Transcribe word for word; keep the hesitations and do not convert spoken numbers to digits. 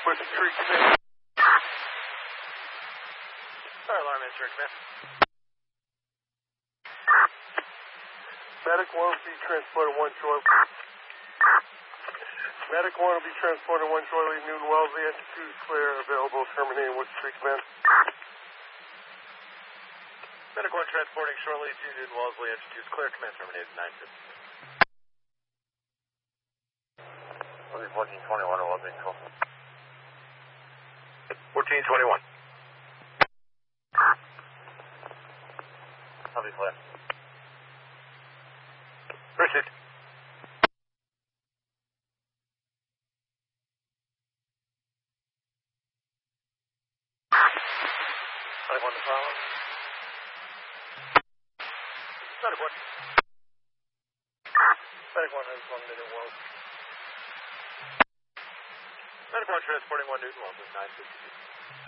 With the tree command. Fire alarm answer, command. Medic one will be transported one short. Medic one will be transported one shortly. Newton Wellesley, entry two is clear. Available, terminating with street command. Medic one transporting shortly to Newton Wellesley, entry two is clear. Command terminated nine fifty. fourteen twenty-one, it wasn't cool. fourteen twenty-one. I'll be clear. Received. Medic one to follow. Medic one. Medic one has one Newton Wells. Medic one transporting one Newton Wells, nine fifty-two.